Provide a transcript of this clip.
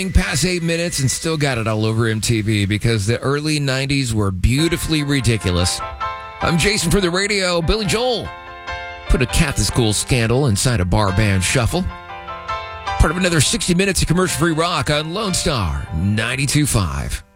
Past 8 minutes and still got it all over MTV because the early 90s were beautifully ridiculous. I'm Jason for the radio. Billy Joel put a Catholic school scandal inside a bar band shuffle. Part of another 60 minutes of commercial-free rock on Lone Star 92.5.